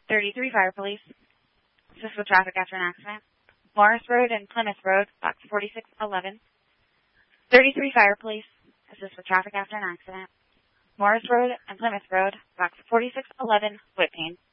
33 Fire Police. Assist with traffic after an accident. Morris Road and Plymouth Road, box 4611. 33 Fire Police. Assist with traffic after an accident. Morris Road and Plymouth Road, box 4611, Whitpain.